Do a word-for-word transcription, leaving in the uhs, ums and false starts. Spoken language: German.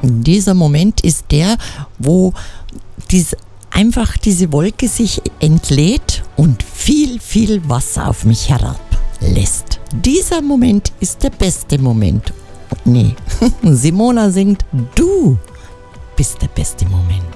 Dieser Moment ist der, wo dies, einfach diese Wolke sich entlädt und viel, viel Wasser auf mich herablässt. Dieser Moment ist der beste Moment. Nee, Simona singt, du bist der beste Moment.